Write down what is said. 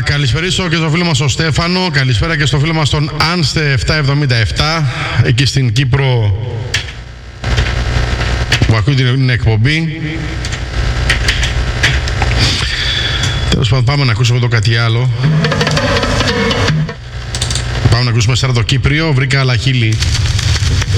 καλησπερίσω και στο φίλο μας τον Στέφανο. Καλησπέρα και στο φίλο μας τον Άνστε 777 εκεί στην Κύπρο που ακούει την εκπομπή. Τέλος πάντων, πάμε να ακούσουμε εδώ κάτι άλλο. Πάμε να ακούσουμε Σαρδοκύπριο, βρήκα άλλα χείλη.